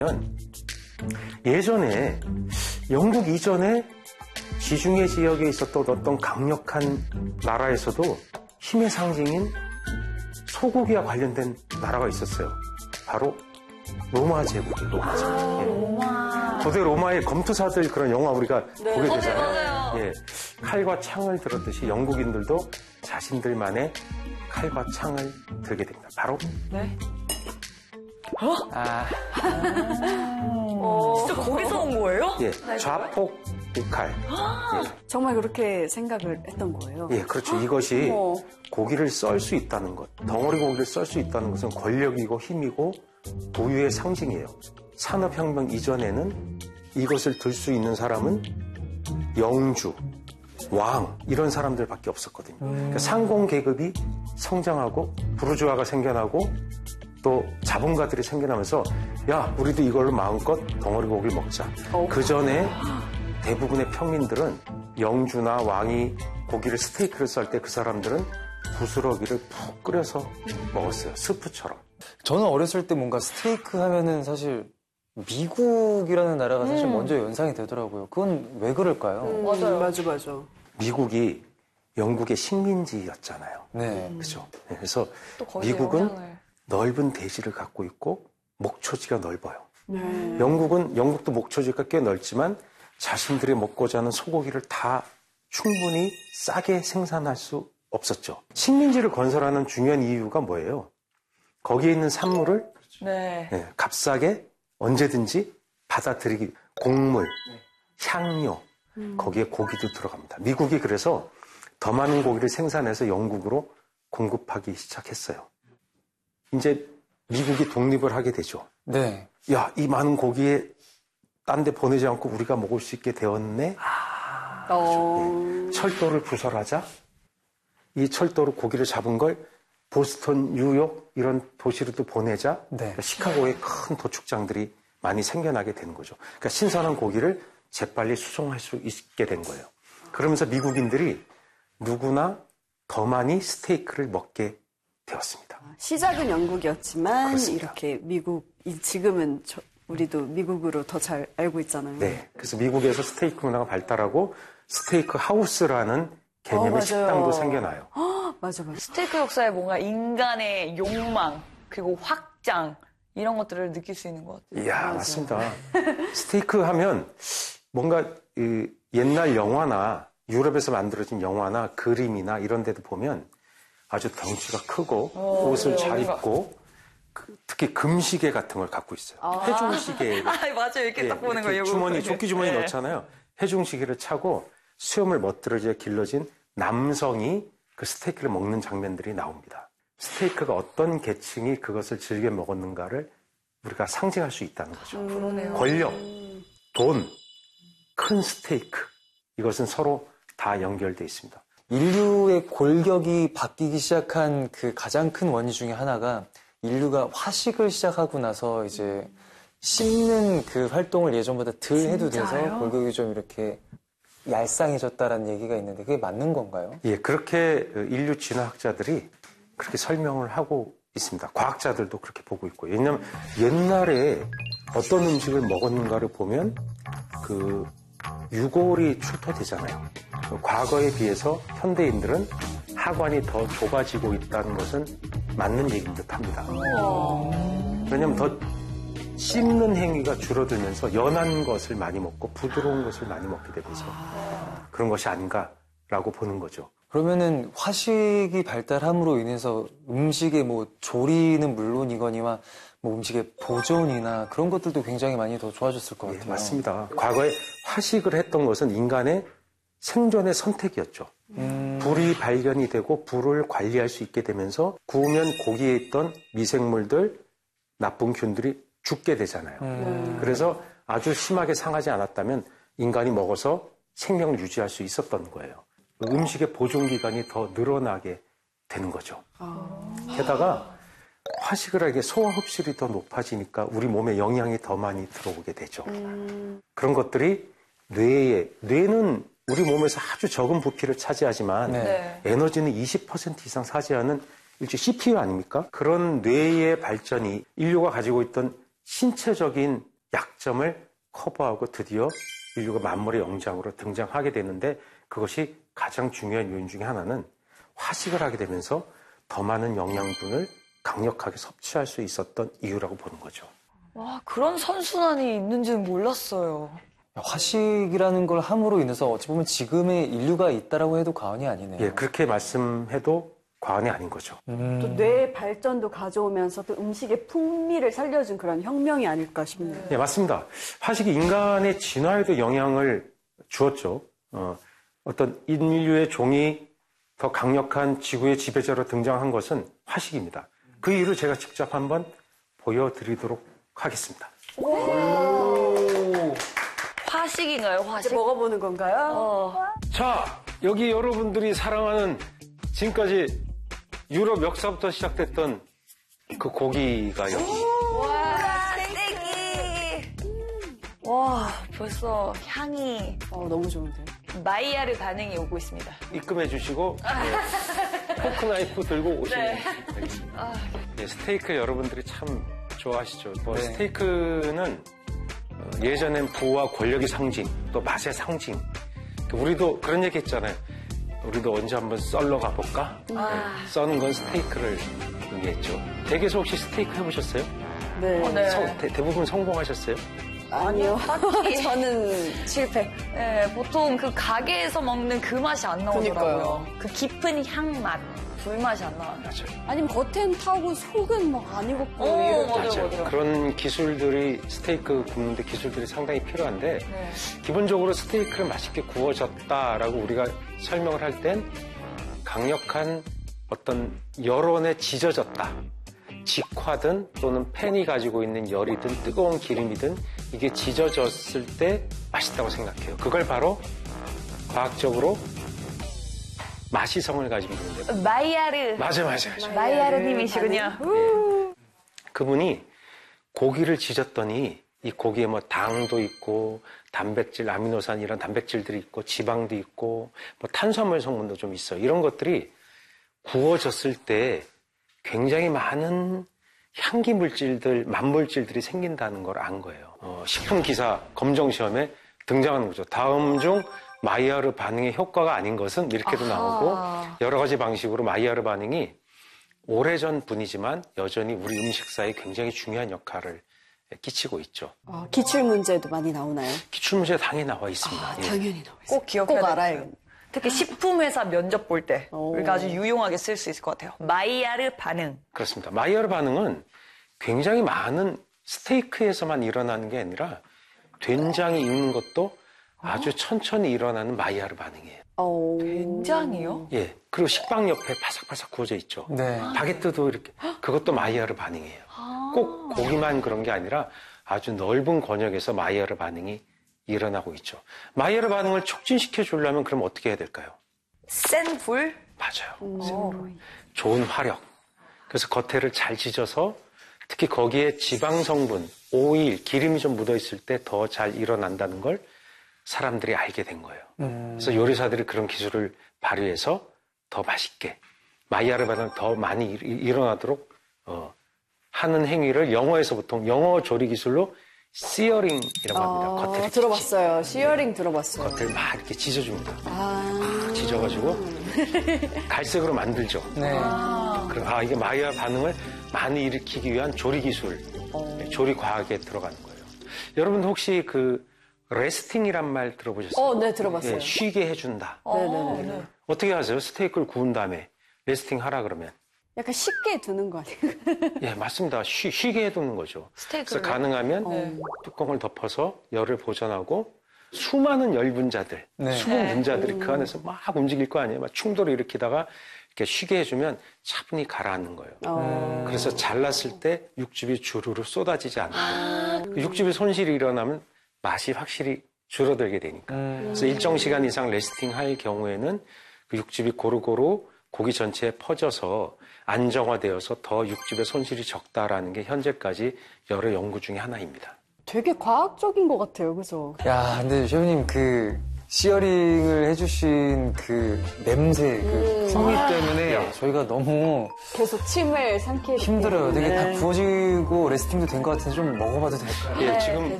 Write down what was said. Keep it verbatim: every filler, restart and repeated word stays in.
예전에 영국 이전에 지중해 지역에 있었던 어떤 강력한 나라에서도 힘의 상징인 소고기와 관련된 나라가 있었어요. 바로 로마 제국이 로마 제국. 아, 예. 로마. 고대 로마의 검투사들 그런 영화 우리가 네. 보게 되잖아요. 어, 네, 맞아요. 예. 칼과 창을 들었듯이 영국인들도 자신들만의 칼과 창을 들게 됩니다. 바로 네. 어? 아. 어. 진짜 거기서 온 거예요? 예. 좌폭 우칼. 예. 정말 그렇게 생각을 했던 거예요. 예, 그렇죠. 이것이 어. 고기를 썰 수 있다는 것, 덩어리 고기를 썰 수 있다는 것은 권력이고 힘이고 부유의 상징이에요. 산업혁명 이전에는 이것을 들 수 있는 사람은 영주, 왕 이런 사람들밖에 없었거든요. 그러니까 상공 계급이 성장하고 부르주아가 생겨나고 또 자본가들이 생겨나면서 야, 우리도 이걸로 마음껏 덩어리 고기를 먹자. 어. 그 전에 대부분의 평민들은 영주나 왕이 고기를 스테이크를 썰 때 그 사람들은 부스러기를 푹 끓여서 먹었어요. 스프처럼. 저는 어렸을 때 뭔가 스테이크 하면은 사실 미국이라는 나라가 사실 음. 먼저 연상이 되더라고요. 그건 왜 그럴까요? 음, 맞아요. 맞아, 맞아. 미국이 영국의 식민지였잖아요. 네. 그렇죠. 그래서 또 거기에 미국은 영향을. 넓은 대지를 갖고 있고 목초지가 넓어요. 네. 영국은 영국도 목초지가 꽤 넓지만 자신들이 먹고자 하는 소고기를 다 충분히 싸게 생산할 수 없었죠. 식민지를 건설하는 중요한 이유가 뭐예요? 거기에 있는 산물을 네. 네, 값싸게 언제든지 받아들이기, 곡물, 향료, 거기에 고기도 들어갑니다. 미국이 그래서 더 많은 고기를 생산해서 영국으로 공급하기 시작했어요. 이제 미국이 독립을 하게 되죠. 네. 야, 이 많은 고기에 딴 데 보내지 않고 우리가 먹을 수 있게 되었네. 어. 네. 철도를 부설하자. 이 철도로 고기를 잡은 걸 보스턴, 뉴욕 이런 도시로도 보내자. 네. 그러니까 시카고에 큰 도축장들이 많이 생겨나게 되는 거죠. 그러니까 신선한 고기를 재빨리 수송할 수 있게 된 거예요. 그러면서 미국인들이 누구나 더 많이 스테이크를 먹게 되었습니다. 시작은 영국이었지만 그렇습니다. 이렇게 미국, 이- 지금은 저, 우리도 미국으로 더 잘 알고 있잖아요. 네. 그래서 미국에서 스테이크 문화가 발달하고 스테이크 하우스라는 개념의 어, 맞아요. 식당도 생겨나요. 맞아, 맞아. 스테이크 역사에 뭔가 인간의 욕망, 그리고 확장, 이런 것들을 느낄 수 있는 것 같아요. 이야, 맞습니다. 스테이크 하면 뭔가 이 옛날 영화나 유럽에서 만들어진 영화나 그림이나 이런 데도 보면 아주 덩치가 크고 어, 옷을 네, 잘 뭔가. 입고 그, 특히 금시계 같은 걸 갖고 있어요. 아. 해중시계. 아, 맞아요. 이렇게 예, 딱 보는 이렇게 거예요. 주머니, 조끼 주머니 네. 넣잖아요. 해중시계를 차고 수염을 멋들어지게 길러진 남성이 그 스테이크를 먹는 장면들이 나옵니다. 스테이크가 어떤 계층이 그것을 즐겨 먹었는가를 우리가 상징할 수 있다는 거죠. 그러네요. 권력, 돈, 큰 스테이크 이것은 서로 다 연결되어 있습니다. 인류의 골격이 바뀌기 시작한 그 가장 큰 원인 중에 하나가 인류가 화식을 시작하고 나서 이제 씹는 그 활동을 예전보다 덜 해도 돼서 진짜요? 골격이 좀 이렇게 얄쌍해졌다라는 얘기가 있는데 그게 맞는 건가요? 예, 그렇게 인류 진화학자들이 그렇게 설명을 하고 있습니다. 과학자들도 그렇게 보고 있고요. 왜냐하면 옛날에 어떤 음식을 먹었는가를 보면 그 유골이 출토되잖아요. 과거에 비해서 현대인들은 하관이 더 좁아지고 있다는 것은 맞는 얘기인 듯합니다. 왜냐하면 더 씹는 행위가 줄어들면서 연한 것을 많이 먹고 부드러운 것을 많이 먹게 되면서 그런 것이 아닌가라고 보는 거죠. 그러면은 화식이 발달함으로 인해서 음식의 뭐 조리는 물론이거니와 뭐 음식의 보존이나 그런 것들도 굉장히 많이 더 좋아졌을 것 같아요. 예, 맞습니다. 과거에 화식을 했던 것은 인간의 생존의 선택이었죠. 음... 불이 발견이 되고 불을 관리할 수 있게 되면서 구우면 고기에 있던 미생물들, 나쁜 균들이 죽게 되잖아요. 음... 그래서 아주 심하게 상하지 않았다면 인간이 먹어서 생명을 유지할 수 있었던 거예요. 음식의 보존 기간이 더 늘어나게 되는 거죠. 아. 게다가 화식을 하게 소화 흡수율이 더 높아지니까 우리 몸에 영양이 더 많이 들어오게 되죠. 음. 그런 것들이 뇌에, 뇌는 우리 몸에서 아주 적은 부피를 차지하지만 네. 네. 에너지는 이십 퍼센트 이상 차지하는 일종의 씨피유 아닙니까? 그런 뇌의 발전이 인류가 가지고 있던 신체적인 약점을 커버하고 드디어 인류가 만물의 영장으로 등장하게 되는데 그것이 가장 중요한 요인 중에 하나는 화식을 하게 되면서 더 많은 영양분을 강력하게 섭취할 수 있었던 이유라고 보는 거죠. 와, 그런 선순환이 있는지는 몰랐어요. 화식이라는 걸 함으로 인해서 어찌 보면 지금의 인류가 있다라고 해도 과언이 아니네요. 예, 그렇게 말씀해도 과언이 아닌 거죠. 음. 또 뇌 발전도 가져오면서 또 음식의 풍미를 살려준 그런 혁명이 아닐까 싶네요. 예, 맞습니다. 화식이 인간의 진화에도 영향을 주었죠. 어, 어떤 인류의 종이 더 강력한 지구의 지배자로 등장한 것은 화식입니다. 그 이유를 제가 직접 한번 보여드리도록 하겠습니다. 화식인가요, 이제 화식? 먹어보는 건가요? 어. 자, 여기 여러분들이 사랑하는 지금까지 유럽 역사부터 시작됐던 그 고기가 여기. 와, 스테이크! 와, 벌써 향이 어, 너무 좋은데요. 마이야르 반응이 오고 있습니다. 입금해 주시고 네, 포크 나이프 들고 오시면 네. 되겠습니다. 네, 스테이크 여러분들이 참 좋아하시죠. 뭐 네. 스테이크는 어, 예전엔 부와 권력의 상징, 또 맛의 상징. 우리도 그런 얘기 했잖아요. 우리도 언제 한번 썰러 가볼까? 아. 네, 써는 건 스테이크를 의미했죠. 댁에서 혹시 스테이크 해보셨어요? 네. 어, 네. 성- 대, 대부분 성공하셨어요? 아니요. 딱히. 저는 실패. 네, 보통 그 가게에서 먹는 그 맛이 안 나오더라고요. 그러니까요. 그 깊은 향맛, 불맛이 안 나와요. 맞아요. 아니면 겉엔 타고 속은 막 안 익었고. 어, 이런- 맞아요, 맞아요. 맞아요. 그런 기술들이 스테이크 굽는데 기술들이 상당히 필요한데 네. 기본적으로 스테이크를 맛있게 구워졌다라고 우리가 설명을 할 땐 강력한 어떤 여론에 지져졌다. 직화든 또는 팬이 가지고 있는 열이든 뜨거운 기름이든 이게 지져졌을 때 맛있다고 생각해요. 그걸 바로 과학적으로 마시성을 가지고 있는데 마이야르. 맞아요, 맞아요, 맞아요. 마이야르님이시군요. 예. 그분이 고기를 지졌더니 이 고기에 뭐 당도 있고 단백질, 아미노산 이런 단백질들이 있고 지방도 있고 뭐 탄수화물 성분도 좀 있어요. 이런 것들이 구워졌을 때 굉장히 많은 향기 물질들, 만물질들이 생긴다는 걸 안 거예요. 어, 식품 기사 검정 시험에 등장하는 거죠. 다음 중 마이야르 반응의 효과가 아닌 것은 이렇게도 아하. 나오고 여러 가지 방식으로 마이야르 반응이 오래전 분이지만 여전히 우리 음식사에 굉장히 중요한 역할을 끼치고 있죠. 아, 기출 문제도 많이 나오나요? 기출문제에 당연히 나와 있습니다. 아, 예. 당연히 나와 있어요. 꼭 기억해야 꼭 돼요. 알아요. 특히 식품회사 면접 볼 때 오. 우리가 아주 유용하게 쓸 수 있을 것 같아요. 마이야르 반응. 그렇습니다. 마이야르 반응은 굉장히 많은 스테이크에서만 일어나는 게 아니라 된장이 익는 것도 아주 천천히 일어나는 마이야르 반응이에요. 어... 된장이요? 예. 그리고 식빵 옆에 바삭바삭 구워져 있죠. 네. 바게트도 이렇게 그것도 마이야르 반응이에요. 꼭 고기만 그런 게 아니라 아주 넓은 권역에서 마이야르 반응이 일어나고 있죠. 마이야르 반응을 촉진시켜 주려면 그럼 어떻게 해야 될까요? 센 불? 맞아요. 좋은 화력. 그래서 겉에를 잘 지져서 특히 거기에 지방 성분, 오일, 기름이 좀 묻어 있을 때 더 잘 일어난다는 걸 사람들이 알게 된 거예요. 음. 그래서 요리사들이 그런 기술을 발휘해서 더 맛있게 마이야르 반응을 더 많이 일- 일어나도록 어, 하는 행위를 영어에서 보통 영어 조리 기술로 시어링이라고 합니다. 아, 겉에를 들어봤어요. 시어링 들어봤어요. 겉을 막 이렇게 지져줍니다. 아, 지져가지고 갈색으로 만들죠. 네. 그럼 아 이게 마이야르 반응을 많이 일으키기 위한 조리 기술, 어. 조리 과학에 들어가는 거예요. 여러분 혹시 그 레스팅이란 말 들어보셨어요? 어, 네, 들어봤어요. 예, 쉬게 해준다. 네네네. 네. 어떻게 하세요? 스테이크를 구운 다음에 레스팅 하라 그러면? 약간 쉽게 두는 거 아니에요? 예, 맞습니다. 쉬, 쉬게 해두는 거죠. 스테이크를. 그래서 가능하면 네. 뚜껑을 덮어서 열을 보존하고 수많은 열 분자들, 네. 수분 네. 분자들이 그 안에서 막 움직일 거 아니에요. 막 충돌을 일으키다가 이렇게 쉬게 해주면 차분히 가라앉는 거예요. 어. 그래서 잘랐을 때 육즙이 주르르 쏟아지지 않고 그 육즙의 손실이 일어나면 맛이 확실히 줄어들게 되니까. 음. 그래서 일정 시간 이상 레스팅 할 경우에는 그 육즙이 고루고루 고기 전체에 퍼져서 안정화되어서 더 육즙의 손실이 적다라는 게 현재까지 여러 연구 중에 하나입니다. 되게 과학적인 것 같아요. 그죠? 야, 근데 셰프님 그 시어링을 해주신 그 냄새, 그 음. 풍미 때문에 저희가 너무 계속 침을 삼키게 힘들어요. 되게 다 네. 구워지고 레스팅도 된 것 같은데 좀 먹어봐도 될까요? 예, 네, 지금